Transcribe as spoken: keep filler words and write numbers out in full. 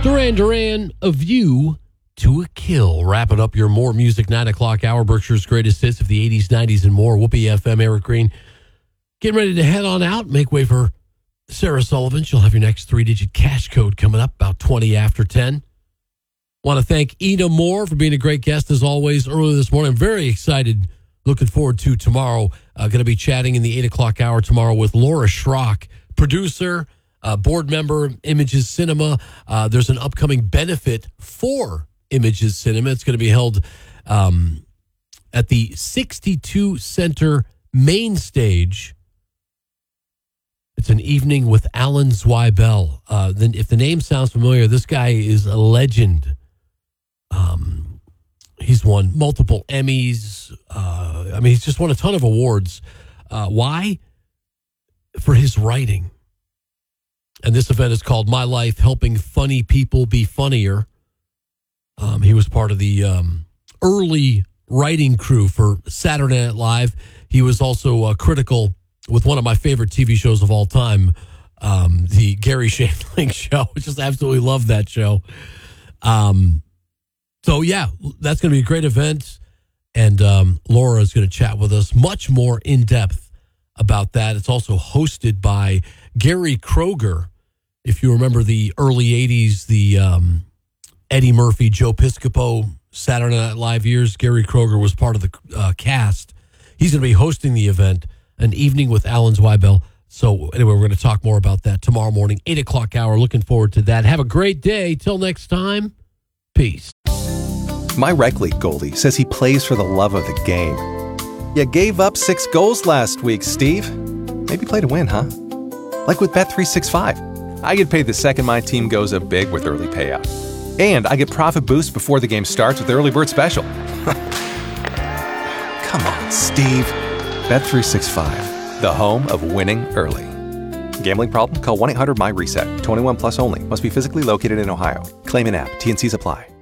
Duran Duran, A View to a Kill. Wrapping up your More Music nine o'clock hour, Berkshire's greatest hits of the eighties, nineties, and more. Whoopee F M, Eric Green. Getting ready to head on out. Make way for Sarah Sullivan. She'll have your next three-digit cash code coming up about twenty after ten. Want to thank Ina Moore for being a great guest, as always, earlier this morning. I'm very excited. Looking forward to tomorrow. Uh, going to be chatting in the eight o'clock hour tomorrow with Laura Schrock, producer, uh, board member, Images Cinema. Uh, there's an upcoming benefit for Images Cinema. It's going to be held um, at the sixty-two Center main stage. It's an evening with Alan Zweibel. Uh, then, if the name sounds familiar, this guy is a legend. Um, he's won multiple Emmys. Uh, I mean, he's just won a ton of awards. Uh, why? For his writing. And this event is called My Life, Helping Funny People Be Funnier. Um, he was part of the um, early writing crew for Saturday Night Live. He was also uh, critical with one of my favorite T V shows of all time, um, the Gary Shandling Show. I just absolutely love that show. Um, so, yeah, that's going to be a great event. And um, Laura is going to chat with us much more in depth about that. It's also hosted by Gary Kroger. If you remember the early eighties, the um, Eddie Murphy, Joe Piscopo, Saturday Night Live years, Gary Kroger was part of the uh, cast. He's going to be hosting the event, an evening with Alan Zweibel. So anyway, we're going to talk more about that tomorrow morning, eight o'clock hour. Looking forward to that. Have a great day. Till next time, peace. My rec league goalie says he plays for the love of the game. You gave up six goals last week, Steve. Maybe play to win, huh? Like with Bet three sixty-five. I get paid the second my team goes up big with early payout. And I get profit boost before the game starts with Early Bird Special. Come on, Steve. Bet three sixty-five, the home of winning early. Gambling problem? Call one eight hundred M Y RESET. twenty-one plus only. Must be physically located in Ohio. Claim in app. T and C's apply.